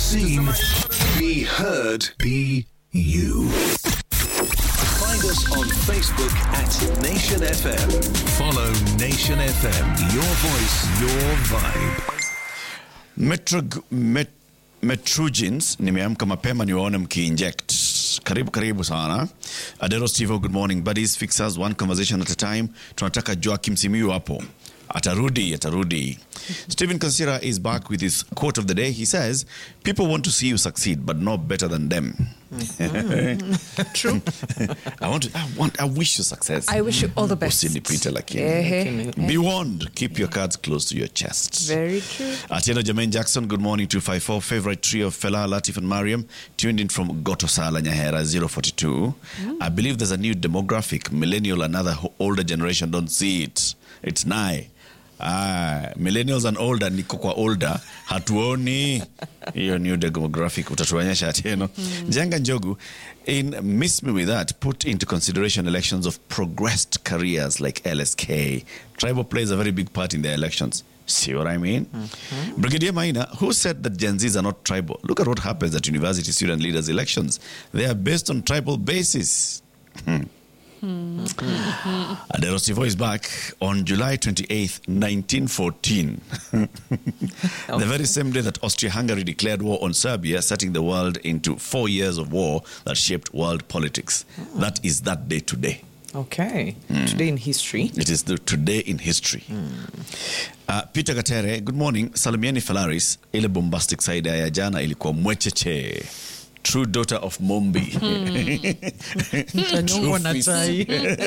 seen, be heard, be you. Find us on Facebook at Nation FM. Follow Nation FM. Your voice, your vibe. Metrogens, nimeamka mapema niwaone mki-inject. Karibu sana. Adero Steve, good morning. Buddies, fixers, one conversation at a time. Tunataka Joakim Simiyu hapo. Atarudi. Stephen Kansira is back with his quote of the day. He says, people want to see you succeed, but no better than them. True. I wish you success. I wish you all the best. Be warned. Keep your cards close to your chest. Very true. Atieno Jermaine Jackson, good morning. 254. Favorite trio of Fela, Latif and Mariam, tuned in from Gotosala, Nyahera, 042. I believe there's a new demographic. Millennial and other older generation don't see it. It's nigh. Millennials and older, niko kwa older, hatuoni hiyo new demographic, utatuonyesha Atieno. Jenga Njogu, in Miss Me With That, put into consideration elections of progressed careers like LSK. Tribal plays a very big part in their elections. See what I mean? Brigadier Maina, who said that Gen Zs are not tribal? Look at what happens at university student leaders' elections. They are based on tribal basis. Adero Sivo is back on July 28th, 1914. The very same day that Austria-Hungary declared war on Serbia, setting the world into 4 years of war that shaped world politics. That is that day today. Okay. Today in history. It is the today in history. Peter Gatere, good morning. Salamiani Falaris, ile bombastic side ya jana ilikuwa mwecheche. True daughter of Mombi. True na chai.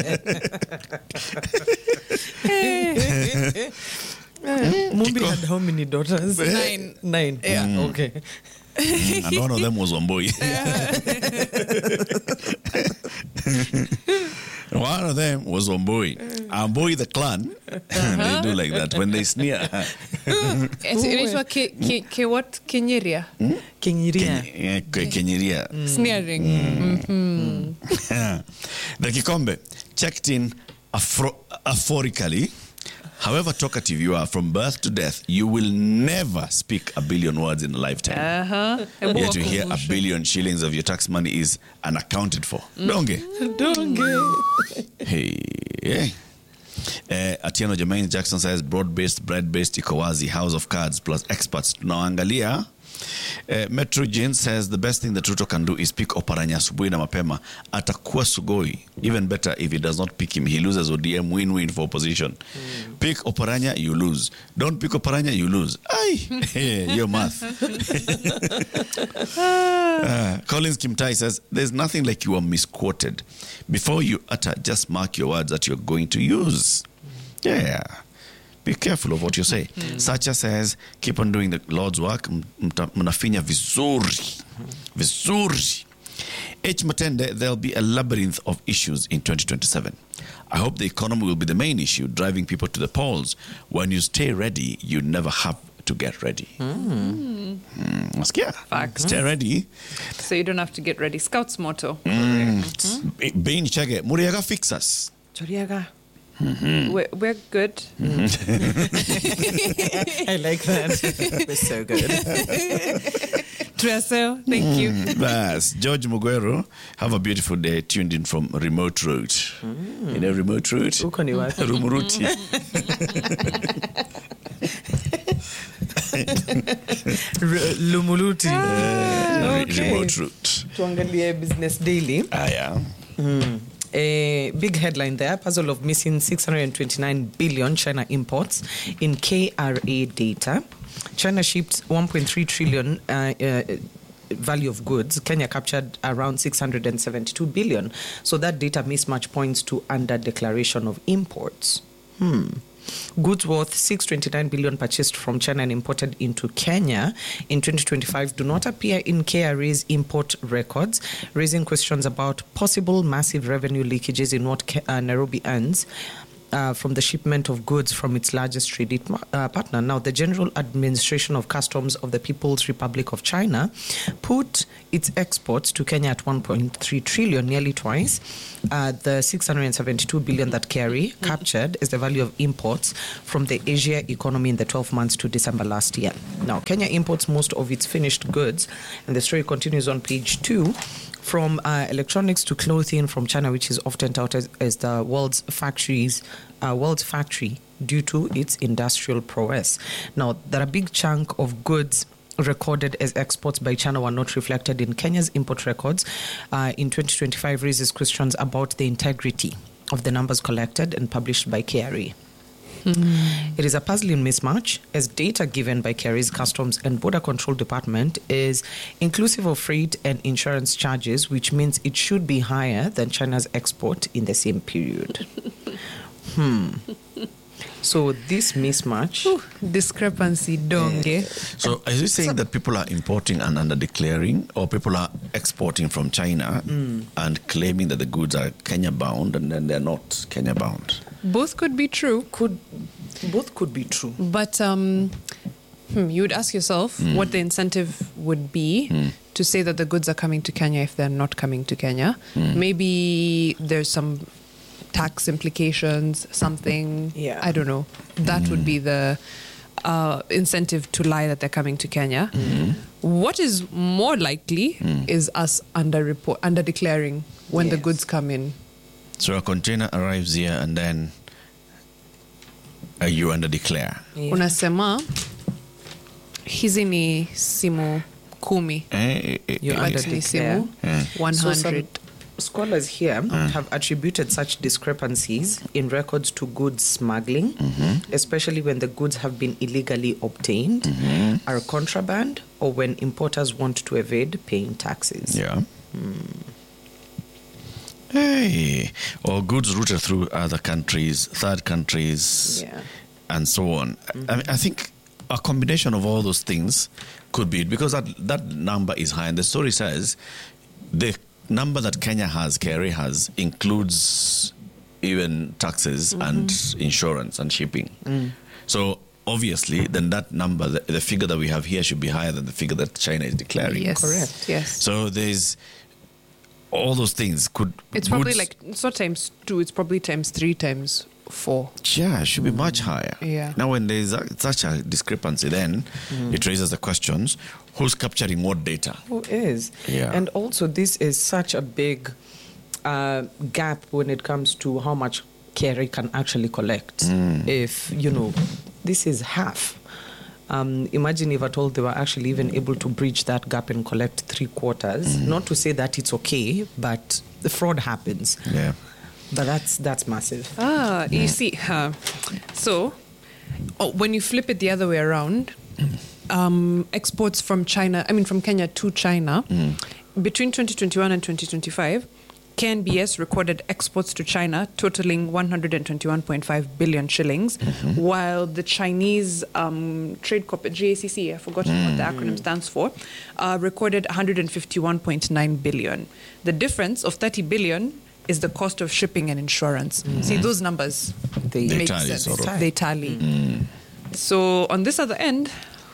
Mombi had how many daughters? 9. Yeah, okay. And one of them was Wambui. One of them was Wambui. Wambui the clan. They do like that when they sneer. Inaitwa what? Kenyeria? Kenyeria. Sneering. The Kikombe checked in aphorically. However talkative you are from birth to death, you will never speak a billion words in a lifetime. Yet you hear 1 billion shillings of your tax money is unaccounted for. Donge. Hey. Atieno Jermaine Jackson says, broad-based, bread-based, ikowazi, house of cards plus experts. Tunaangalia. Metro Jane says the best thing that Ruto can do is pick Oparanya asubuhi na mapema. Atakuwa sugoi. Even better if he does not pick him, he loses ODM, win-win for opposition. Pick Oparanya, you lose. Don't pick Oparanya, you lose. Your math. Collins Kimtai says, there's nothing like you are misquoted. Before you utter, just mark your words that you're going to use. Yeah. Be careful of what you say. Sacha says, keep on doing the Lord's work. Mnafinya vizuri. H. Matende, there'll be a labyrinth of issues in 2027. I hope the economy will be the main issue, driving people to the polls. When you stay ready, you never have to get ready. Facts. Stay ready. So you don't have to get ready. Scout's motto. Bain Chage, Muriaga fix us. Choriaga. We're good. I like that. We're so good. Treso, thank you. Bas, George Muguero, have a beautiful day, tuned in from Remote Route. You know Remote Route? Rumuruti. Lumuluti. Remote Route. Tuangalie Business Daily. Yeah. A big headline there, puzzle of missing 629 billion China imports in KRA data. China shipped 1.3 trillion value of goods. Kenya captured around 672 billion. So that data mismatch points to under declaration of imports. Goods worth 629 billion purchased from China and imported into Kenya in 2025 do not appear in KRA's import records, raising questions about possible massive revenue leakages in what Nairobi earns from the shipment of goods from its largest trade partner. Now, the General Administration of Customs of the People's Republic of China put its exports to Kenya at 1.3 trillion, nearly twice the 672 billion that KRA captured as the value of imports from the Asia economy in the 12 months to December last year. Now, Kenya imports most of its finished goods, and the story continues on page 2. From electronics to clothing from China, which is often touted as the world's factory due to its industrial prowess. Now, there are a big chunk of goods recorded as exports by China were not reflected in Kenya's import records. In 2025, raises questions about the integrity of the numbers collected and published by KRA. It is a puzzling mismatch, as data given by KRA's Customs and Border Control Department is inclusive of freight and insurance charges, which means it should be higher than China's export in the same period. So this mismatch... Discrepancy, donge. So is it saying that people are importing and under-declaring, or people are exporting from China and claiming that the goods are Kenya-bound and then they're not Kenya-bound? Both could be true. Both could be true. But you would ask yourself what the incentive would be to say that the goods are coming to Kenya if they're not coming to Kenya. Maybe there's some tax implications, something. Yeah. I don't know. That would be the incentive to lie that they're coming to Kenya. What is more likely is us under-declaring when the goods come in. So a container arrives here and then you under-declare. Yeah. Unasema, hizi ni simu 10. You But ni simu 100. So some scholars here have attributed such discrepancies in records to goods smuggling, especially when the goods have been illegally obtained, are contraband, or when importers want to evade paying taxes. Yeah. Hey, or goods routed through other countries, third countries, and so on. I think a combination of all those things could be it, because that number is high. And the story says the number that Kenya has, KRA has, includes even taxes and insurance and shipping. So obviously, then that number, the figure that we have here should be higher than the figure that China is declaring. Yes. Correct. Yes. So there's all those things could... It's probably like, it's not times 2, it's probably times 3, times 4. Yeah, it should be much higher. Yeah. Now, when there's such a discrepancy, then it raises the questions, who's capturing what data? Who is? Yeah. And also, this is such a big gap when it comes to how much KRA can actually collect. If, this is half. Imagine if at all they were actually even able to bridge that gap and collect 3/4. Not to say that it's okay, but the fraud happens. Yeah. But that's massive. You see, so when you flip it the other way around, exports from Kenya to China, between 2021 and 2025, KNBS recorded exports to China totaling 121.5 billion shillings, while the Chinese trade corporate GACC, I've forgotten what the acronym stands for, recorded 151.9 billion. The difference of 30 billion is the cost of shipping and insurance. See, those numbers They make tally, sense. sort of. They tally. So on this other end,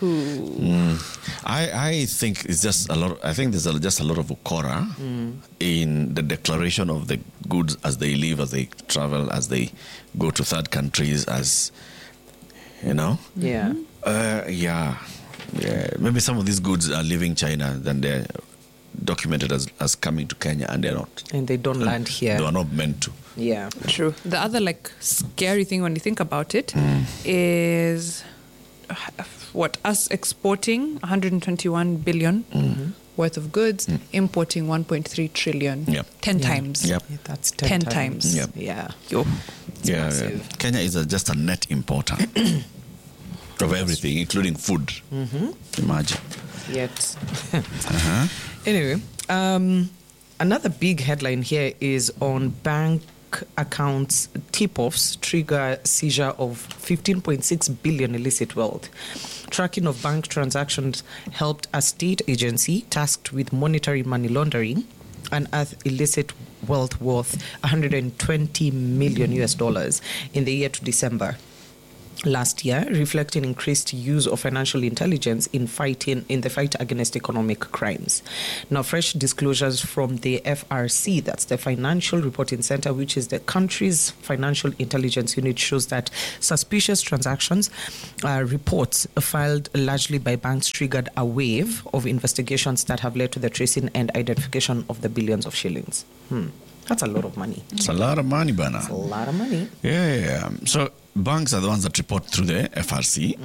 I think it's just a lot. I think there's just a lot of ukora in the declaration of the goods as they leave, as they travel, as they go to third countries, as Yeah. yeah. Maybe some of these goods are leaving China, then they're documented as coming to Kenya, and they're not. And they don't land here. They are not meant to. Yeah. true. The other scary thing when you think about it is us exporting 121 billion worth of goods, importing 1.3 trillion. Yep. 10 times. Yep. Yeah, that's 10 10 times. Yep. Yeah. It's Yeah. Kenya is just a net importer of everything, including food. Imagine. Yet. Anyway, another big headline here is on bank accounts tip-offs trigger seizure of 15.6 billion illicit wealth. Tracking of bank transactions helped a state agency tasked with monitoring money laundering unearth illicit wealth worth 120 million US dollars in the year to December last year, reflecting increased use of financial intelligence in the fight against economic crimes. Now, fresh disclosures from the FRC, that's the Financial Reporting Center, which is the country's financial intelligence unit, shows that suspicious transactions reports filed largely by banks triggered a wave of investigations that have led to the tracing and identification of the billions of shillings. That's a lot of money. It's a lot of money, Bana. It's a lot of money. Yeah. So banks are the ones that report through the FRC.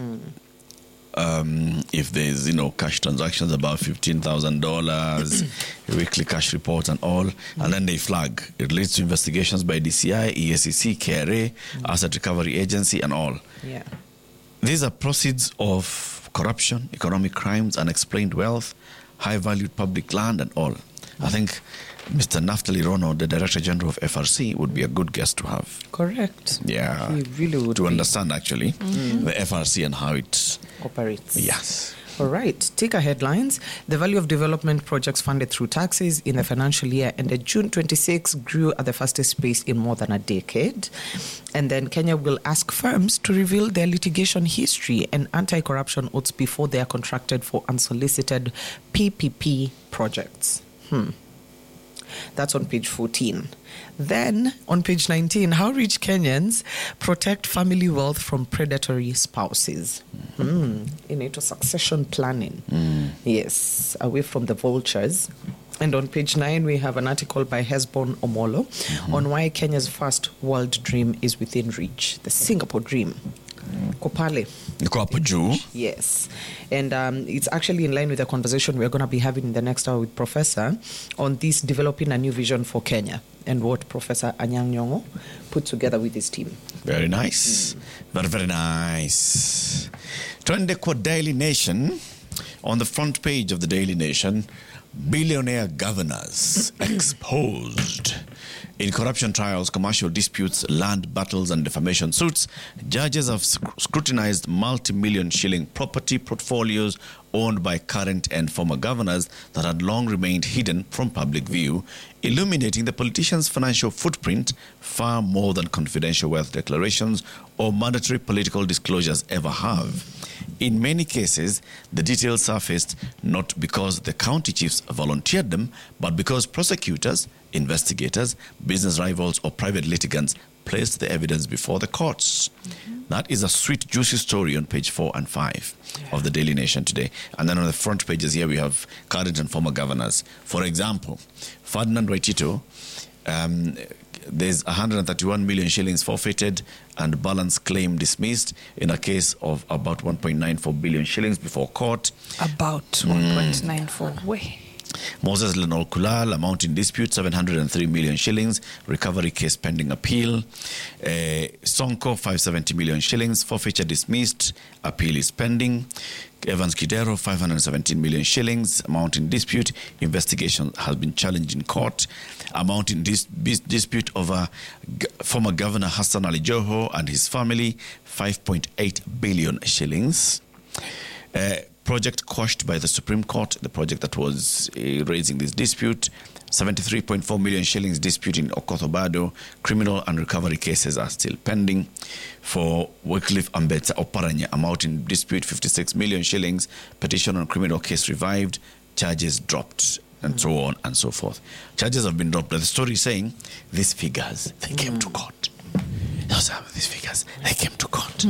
If there's, cash transactions above $15,000, weekly cash reports and all, and then they flag. It leads to investigations by DCI, ESCC, KRA, Asset Recovery Agency, and all. Yeah. These are proceeds of corruption, economic crimes, unexplained wealth, high-valued public land, and all. I think Mr. Naftali Rono, the Director General of FRC, would be a good guest to have. Correct. Yeah. He really would to understand, actually, the FRC and how it operates. Yes. All right. Ticker headlines. The value of development projects funded through taxes in the financial year ended June 26 grew at the fastest pace in more than a decade. And then Kenya will ask firms to reveal their litigation history and anti-corruption oaths before they are contracted for unsolicited PPP projects. That's on page 14. Then, on page 19, how rich Kenyans protect family wealth from predatory spouses. Into succession planning. Yes, away from the vultures. And on page 9, we have an article by Hesbon Omolo on why Kenya's first world dream is within reach. The Singapore dream. Kopale. Yes. And it's actually in line with the conversation we're going to be having in the next hour with Professor on this developing a new vision for Kenya and what Professor Anyang' Nyong'o put together with his team. Very nice. Very, very nice. Twende kwa Daily Nation. On the front page of the Daily Nation, billionaire governors exposed. In corruption trials, commercial disputes, land battles, and defamation suits, judges have scrutinized multi-million shilling property portfolios owned by current and former governors that had long remained hidden from public view, illuminating the politicians' financial footprint far more than confidential wealth declarations or mandatory political disclosures ever have. In many cases, the details surfaced not because the county chiefs volunteered them, but because prosecutors, investigators, business rivals, or private litigants placed the evidence before the courts. That is a sweet, juicy story on page 4 and 5 of the Daily Nation today. And then on the front pages here, we have current and former governors. For example, Ferdinand Waitito, there's 131 million shillings forfeited and balance claim dismissed in a case of about 1.94 billion shillings before court. About 1.94. Way. Moses Lenore Kulal, amount in dispute, 703 million shillings, recovery case pending appeal. Sonko, 570 million shillings, forfeiture dismissed, appeal is pending. Evans Kidero, 517 million shillings, amount in dispute, investigation has been challenged in court. Amount in dispute over former Governor Hassan Ali Joho and his family, 5.8 billion shillings. Project quashed by the Supreme Court, the project that was raising this dispute. 73.4 million shillings dispute in Okoth-Obado. Criminal and recovery cases are still pending. For Wycliffe Ambetsa Oparanya, amount in dispute 56 million shillings. Petition on criminal case revived. Charges dropped. And so on and so forth. Charges have been dropped. But the story is saying these figures, they came to court. These figures, they came to court.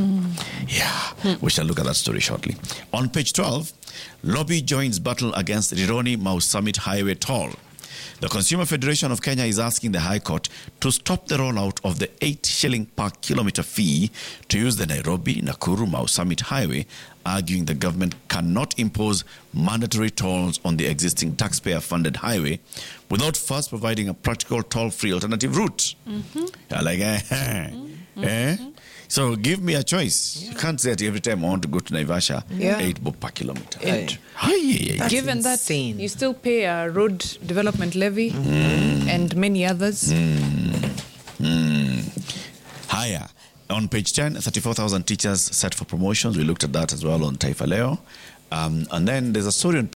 We shall look at that story shortly. On page 12, lobby joins battle against Rironi Mau Summit Highway toll. The Consumer Federation of Kenya is asking the High Court to stop the rollout of the 8 shilling per kilometer fee to use the Nairobi-Nakuru Mau Summit Highway, arguing the government cannot impose mandatory tolls on the existing taxpayer-funded highway without first providing a practical toll-free alternative route. So give me a choice. You can't say that every time I want to go to Naivasha, 8 bob per kilometer. Given insane. that you still pay a road development levy and many others. Higher. On page 10, 34,000 teachers set for promotions. We looked at that as well on Taifa Leo. And then there's a story on